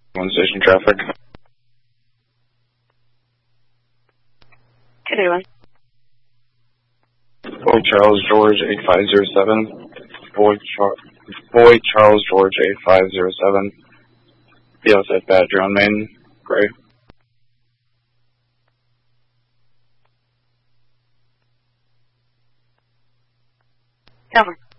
One station traffic. Good one. Boy Charles George 8507. Boy Charles George 8507. BLS Badger on Main, Gray. Over.